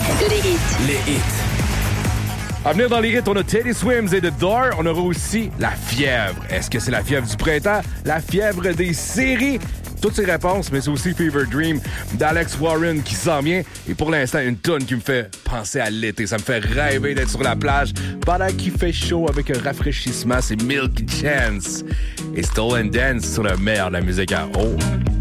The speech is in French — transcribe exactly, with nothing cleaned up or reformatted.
Les hits. Les hits. À venir dans les hits, on a Teddy Swims et The Door. On aura aussi la fièvre. Est-ce que c'est la fièvre du printemps? La fièvre des séries? Toutes ces réponses, mais c'est aussi Fever Dream d'Alex Warren qui s'en vient. Et pour l'instant, une toune qui me fait penser à l'été. Ça me fait rêver d'être sur la plage pendant qu'il fait chaud avec un rafraîchissement. C'est Milky Chance et Stolen Dance sur le meilleur de la musique à eau.